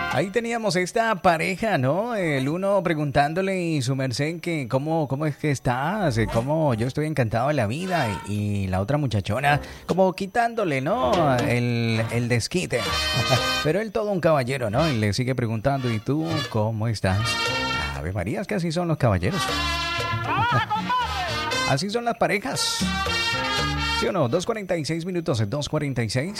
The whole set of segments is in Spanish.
Ahí teníamos esta pareja, ¿no? El uno preguntándole y su merced que cómo es que estás, cómo yo estoy encantado de la vida y la otra muchachona como quitándole, ¿no? El desquite. Pero él todo un caballero, ¿no? Y le sigue preguntando, ¿y tú cómo estás? Ave María, es que así son los caballeros. Así son las parejas. ¿Sí o no? 2:46 minutos, 2:46.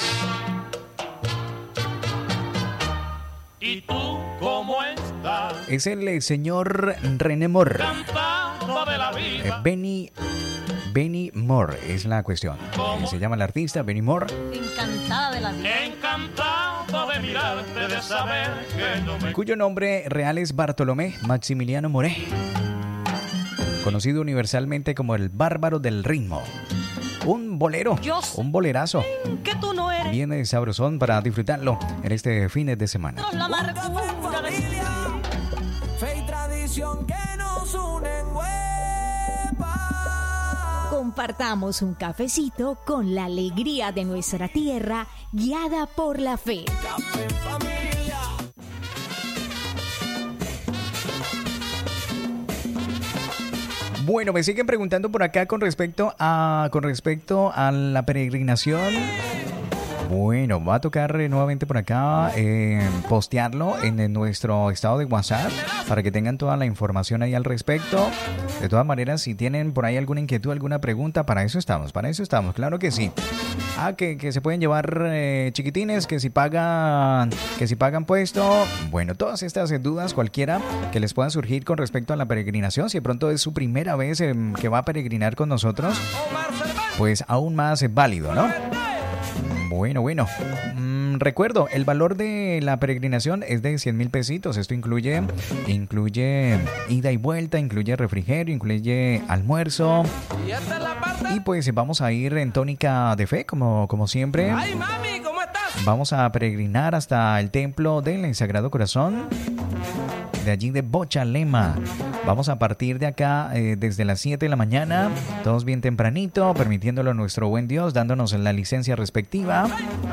¿Y tú cómo estás? Es el señor René Moore. Cantando de la vida. Benny Moore es la cuestión. Se llama el artista Benny Moore. Encantada de la vida. Encantado de mirarte, de saber que no me... Cuyo nombre real es Bartolomé Maximiliano Moré. Conocido universalmente como el bárbaro del ritmo. Un bolero, un bolerazo. Que tú no eres. Viene sabrosón para disfrutarlo en este fin de semana. La amargura de... Fe y tradición que nos unen, huepa. Compartamos un cafecito con la alegría de nuestra tierra, guiada por la fe. Café en familia. Bueno, me siguen preguntando por acá con respecto a la peregrinación. Bueno, va a tocar nuevamente por acá postearlo en nuestro estado de WhatsApp para que tengan toda la información ahí al respecto. De todas maneras, si tienen por ahí alguna inquietud, alguna pregunta, para eso estamos, claro que sí. Que se pueden llevar chiquitines, que si pagan puesto. Bueno, todas estas dudas, cualquiera que les puedan surgir con respecto a la peregrinación, si de pronto es su primera vez que va a peregrinar con nosotros, pues aún más es válido, ¿no? Bueno. Recuerdo, el valor de la peregrinación es de 100,000 pesitos. Esto incluye ida y vuelta, incluye refrigerio, incluye almuerzo. Y pues vamos a ir en tónica de fe, como siempre. Ay, mami, ¿cómo estás? Vamos a peregrinar hasta el templo del Sagrado Corazón, de allí de Bochalema. Vamos a partir de acá desde las 7 de la mañana, todos bien tempranito, permitiéndolo a nuestro buen Dios, dándonos la licencia respectiva.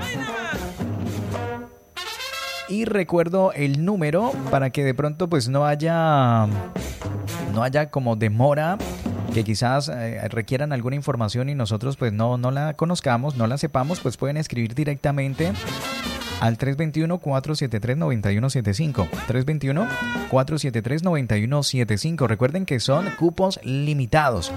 Y recuerdo el número para que de pronto pues no haya como demora, que quizás requieran alguna información y nosotros pues no la conozcamos, no la sepamos, pues pueden escribir directamente al 321-473-9175. 321-473-9175. Recuerden que son cupos limitados.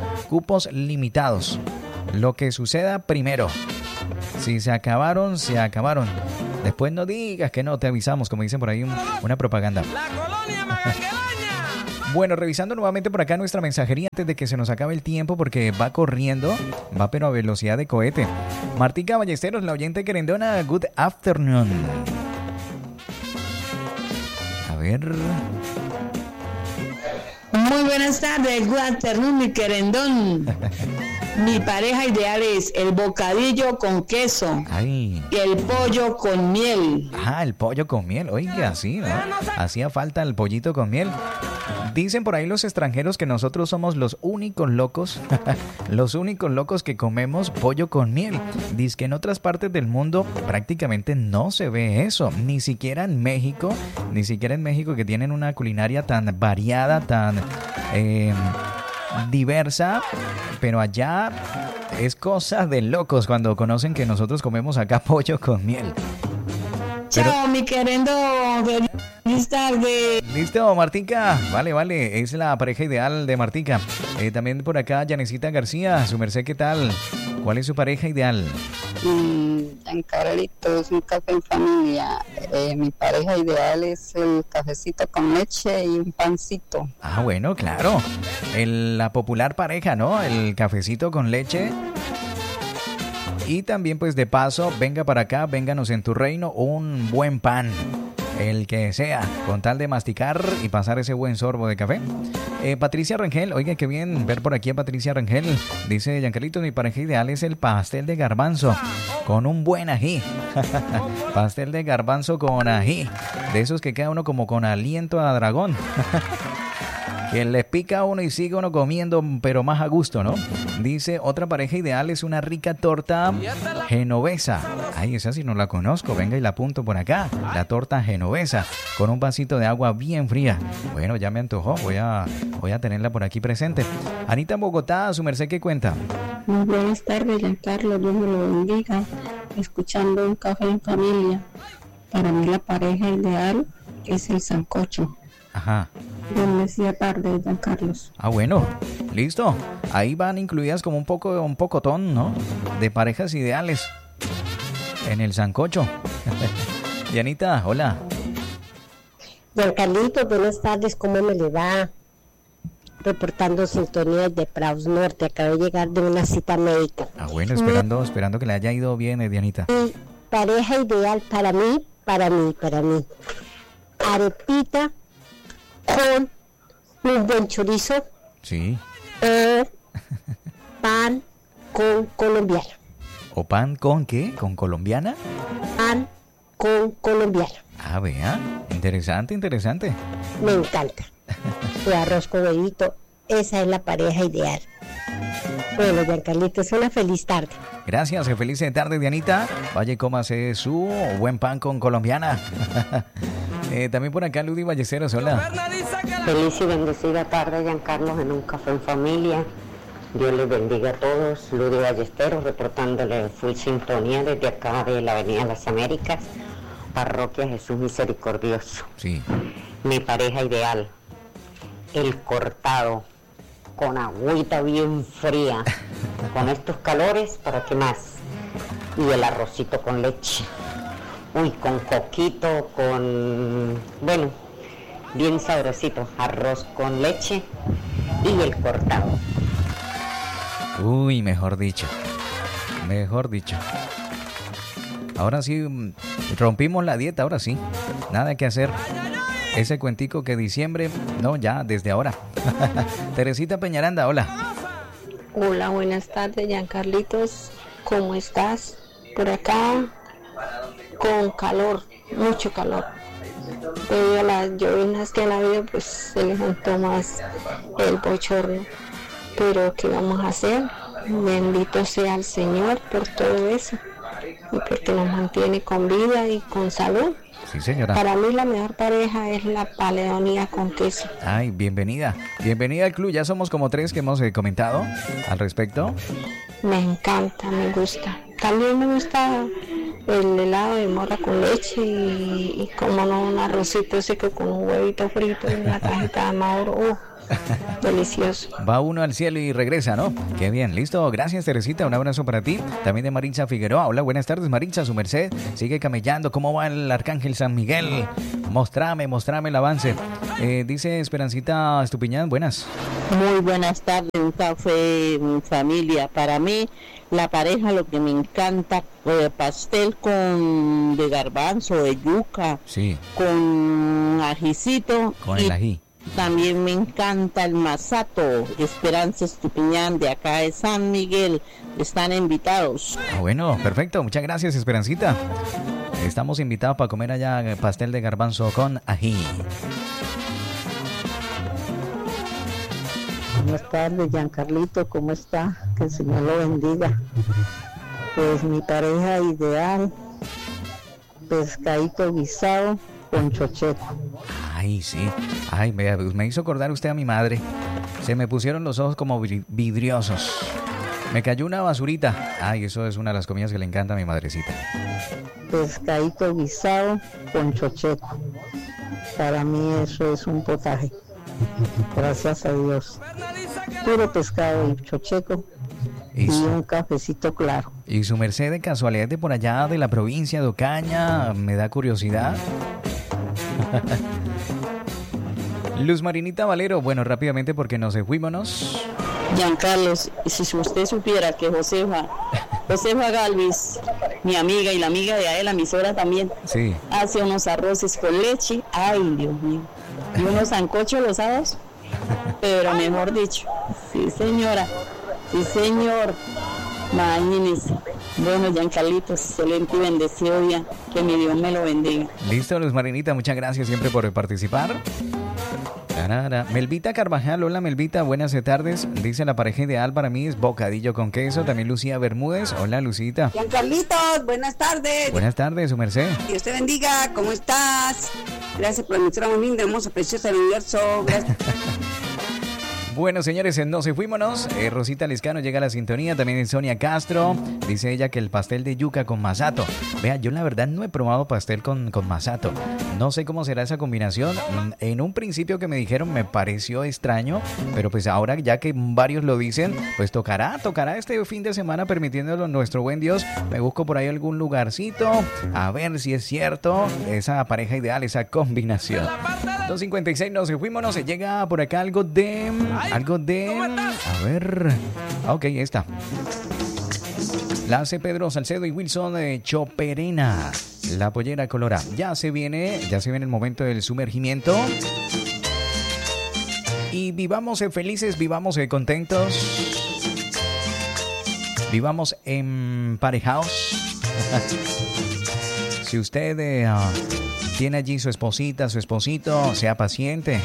Lo que suceda primero. Si se acabaron, se acabaron. Después no digas que no te avisamos, como dicen por ahí una propaganda. La colonia Maganguelaña. Bueno, revisando nuevamente por acá nuestra mensajería antes de que se nos acabe el tiempo porque va corriendo, va pero a velocidad de cohete. Martica Ballesteros, la oyente querendona, good afternoon. A ver. Muy buenas tardes, good afternoon, mi querendón. Mi pareja ideal es el bocadillo con queso. Ay. Y el pollo con miel. El pollo con miel. Oiga, sí, ¿no? Hacía falta el pollito con miel. Dicen por ahí los extranjeros que nosotros somos los únicos locos, los únicos locos que comemos pollo con miel. Dice que en otras partes del mundo prácticamente no se ve eso. Ni siquiera en México que tienen una culinaria tan variada, tan diversa. Pero allá es cosa de locos cuando conocen que nosotros comemos acá pollo con miel. Chao, mi querendo. Feliz tarde. Listo, Martica. Vale. Es la pareja ideal de Martica. También por acá, Yanecita García. Su merced, ¿qué tal? ¿Cuál es su pareja ideal? En Carlitos, un café en familia. Mi pareja ideal es el cafecito con leche y un pancito. Bueno, claro. La popular pareja, ¿no? El cafecito con leche. Y también, pues, de paso, venga para acá, vénganos en tu reino, un buen pan. El que sea, con tal de masticar y pasar ese buen sorbo de café. Patricia Rangel, oiga, qué bien ver por aquí a Patricia Rangel. Dice Giancarlitos, mi pareja ideal es el pastel de garbanzo con un buen ají. Pastel de garbanzo con ají. De esos que queda uno como con aliento a dragón. Que les pica a uno y sigue uno comiendo, pero más a gusto, ¿no? Dice, otra pareja ideal es una rica torta genovesa. Ay, esa sí no la conozco. Venga y la apunto por acá. La torta genovesa con un vasito de agua bien fría. Bueno, ya me antojó. Voy a tenerla por aquí presente. Anita en Bogotá, su merced, ¿qué cuenta? Muy buenas tardes, Giancarlo. Dios me lo bendiga. Escuchando Un Café en Familia. Para mí la pareja ideal es el sancocho. Ajá. Bendecida tarde, Giancarlo. Ah, bueno, listo. Ahí van incluidas como un pocotón, ¿no? De parejas ideales en el sancocho. Dianita, hola. Giancarlito, buenas tardes, ¿cómo me le va? Reportando sintonía de Praus Norte, acabo de llegar de una cita médica. Ah, bueno, esperando que le haya ido bien, Dianita. Mi pareja ideal para mí. Arepita con un buen chorizo. Sí. O pan con colombiana. ¿O pan con qué? ¿Con colombiana? Pan con colombiana. Ah, vea. Interesante. Me encanta. De arroz con huevito. Esa es la pareja ideal. Bueno, Giancarlito, es una feliz tarde. Gracias, feliz tarde, Dianita. Vaya y cómase su buen pan con colombiana. También por acá, Ludy Ballesteros, hola. Feliz y bendecida tarde, Giancarlo, en Un Café en Familia. Dios les bendiga a todos. Ludy Ballesteros, reportándole full sintonía desde acá de la Avenida Las Américas, Parroquia Jesús Misericordioso. Sí. Mi pareja ideal, el cortado, con agüita bien fría, con estos calores, ¿para qué más? Y el arrocito con leche, uy, con coquito, bueno, bien sabrosito, arroz con leche y el cortado. Uy, mejor dicho. Ahora sí, rompimos la dieta, ahora sí, nada que hacer. Ese cuentico que diciembre, no, ya, desde ahora. Teresita Peñaranda, hola. Hola, buenas tardes, Giancarlitos. ¿Cómo estás? Por acá, con calor, mucho calor. Debido a las lluvias que han habido, pues se levantó más el bochorno. Pero, ¿qué vamos a hacer? Bendito sea el Señor por todo eso. Y porque nos mantiene con vida y con salud. Sí, señora. Para mí la mejor pareja es la paleonía con queso. Ay, bienvenida al club. Ya somos como 3 que hemos comentado al respecto. Me encanta, me gusta. También me gusta el helado de mora con leche y como no, un arrocito seco con un huevito frito y una cajita de Mauro. Delicioso. Va uno al cielo y regresa, ¿no? Qué bien, listo. Gracias, Teresita. Un abrazo para ti. También de Maritza Figueroa. Hola, buenas tardes, Maritza. Su merced sigue camellando. ¿Cómo va el Arcángel San Miguel? Mostrame el avance. Dice Esperancita Estupiñán. Buenas. Muy buenas tardes. Un café en familia. Para mí, la pareja, lo que me encanta, pastel de garbanzo, de yuca. Sí. Con ajicito. Con el ají. También me encanta el masato. Esperanza Estupiñán, de acá de San Miguel. Están invitados. Ah, bueno, perfecto. Muchas gracias, Esperancita. Estamos invitados para comer allá pastel de garbanzo con ají. Buenas tardes, Giancarlito. ¿Cómo está? Que el Señor lo bendiga. Pues mi pareja ideal, pescadito guisado con chocheco. Ay, sí. Ay, me hizo acordar usted a mi madre. Se me pusieron los ojos como vidriosos. Me cayó una basurita. Ay, eso es una de las comidas que le encanta a mi madrecita. Pescadito guisado con chocheco. Para mí eso es un potaje. Gracias a Dios. Puro pescado y chocheco. Y un cafecito claro. ¿Y su merced de casualidad de por allá de la provincia de Ocaña? Me da curiosidad. Luz Marinita Valero, bueno, rápidamente porque nos fuímonos. Giancarlos, si usted supiera que Josefa Galvis, mi amiga y la amiga de Aela, mi suegra también, sí, hace unos arroces con leche, ay Dios mío, y unos sancochos los sábados, pero mejor dicho, sí señora, sí señor, imagínese. Bueno, Giancarlitos, excelente y bendecido día, que mi Dios me lo bendiga. Listo, Luz Marinita, muchas gracias siempre por participar. Melvita Carvajal, hola Melvita, buenas tardes. Dice la pareja ideal para mí es bocadillo con queso. También Lucía Bermúdez, hola Lucita. Giancarlitos, buenas tardes. Buenas tardes, su merced. Dios te bendiga, ¿cómo estás? Gracias por la emisora muy linda, hermosa, preciosa del universo. Gracias. Bueno, señores, no se fuímonos. Rosita Lescano llega a la sintonía. También Sonia Castro. Dice ella que el pastel de yuca con masato. Vea, yo la verdad no he probado pastel con masato. No sé cómo será esa combinación. En un principio que me dijeron me pareció extraño. Pero pues ahora ya que varios lo dicen, pues tocará este fin de semana permitiéndolo nuestro buen Dios. Me busco por ahí algún lugarcito. A ver si es cierto esa pareja ideal, esa combinación. 2:56, nos fuímonos. Llega por acá algo de... A ver... Ok, ahí está. La hace Pedro Salcedo y Wilson Choperena. La pollera colorada. Ya se viene el momento del sumergimiento. Y vivamos felices, vivamos contentos. Vivamos emparejados. Si usted tiene allí su esposita, su esposito, sea paciente.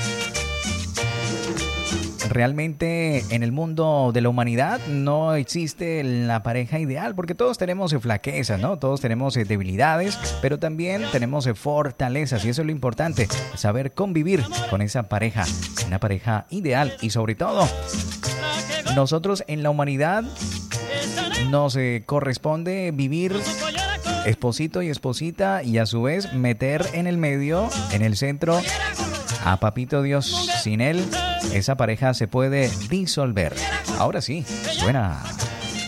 Realmente en el mundo de la humanidad no existe la pareja ideal porque todos tenemos flaquezas, ¿no? Todos tenemos debilidades, pero también tenemos fortalezas y eso es lo importante, saber convivir con esa pareja, una pareja ideal y sobre todo nosotros en la humanidad nos corresponde vivir esposito y esposita y a su vez meter en el medio, en el centro a Papito Dios. Sin él esa pareja se puede disolver. Ahora sí, suena.